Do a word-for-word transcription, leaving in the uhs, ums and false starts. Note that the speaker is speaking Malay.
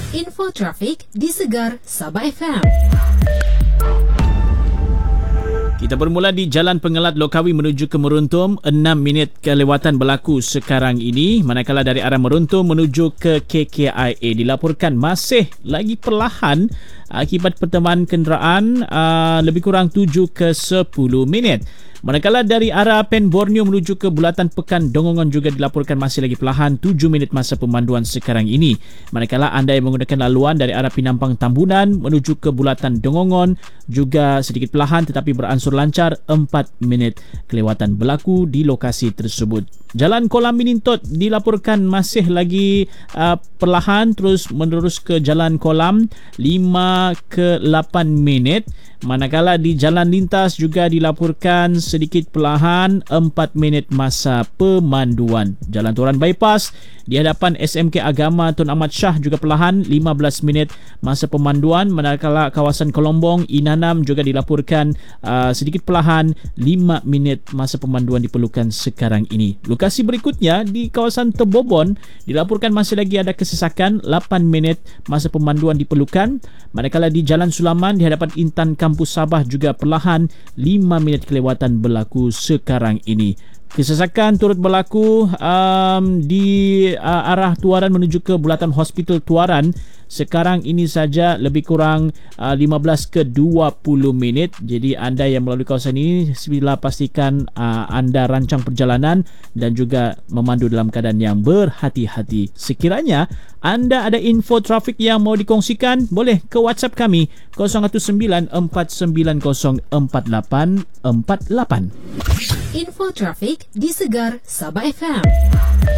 Info trafik di Segar Sabah F M. Kita bermula di Jalan Pengelat Lokawi menuju ke Meruntum. enam minit kelewatan berlaku sekarang ini. Manakala dari arah Meruntum menuju ke K K I A dilaporkan masih lagi perlahan akibat pertemuan kenderaan uh, lebih kurang tujuh ke sepuluh minit. Manakala dari arah Pen Borneo menuju ke Bulatan Pekan Dongongon juga dilaporkan masih lagi perlahan tujuh minit masa pemanduan sekarang ini. Manakala anda yang menggunakan laluan dari arah Pinampang Tambunan menuju ke Bulatan Dongongon juga sedikit perlahan tetapi beransur lancar, empat minit kelewatan berlaku di lokasi tersebut. Jalan Kolam Minintot dilaporkan masih lagi uh, perlahan terus menerus ke Jalan Kolam lima ke lapan minit. Manakala di Jalan Lintas juga dilaporkan sedikit perlahan, empat minit masa pemanduan. Jalan Toran Bypass di hadapan S M K Agama Tun Ahmad Shah juga perlahan, lima belas minit masa pemanduan. Manakala kawasan Kolombong Inanam juga dilaporkan uh, sedikit perlahan, lima minit masa pemanduan diperlukan sekarang ini. Lokasi berikutnya di kawasan Tebobon dilaporkan masih lagi ada kesesakan, lapan minit masa pemanduan diperlukan. Manakala di Jalan Sulaman di hadapan Intan Kampus Sabah juga perlahan, lima minit kelewatan berlaku sekarang ini. Kesesakan turut berlaku um, di uh, arah Tuaran menuju ke Bulatan Hospital Tuaran. Sekarang ini saja lebih kurang uh, lima belas ke dua puluh minit. Jadi anda yang melalui kawasan ini sila pastikan uh, anda rancang perjalanan dan juga memandu dalam keadaan yang berhati-hati. Sekiranya anda ada info trafik yang mau dikongsikan, boleh ke WhatsApp kami kosong satu sembilan empat sembilan kosong empat lapan empat lapan. Info trafik di Segar Sabah F M.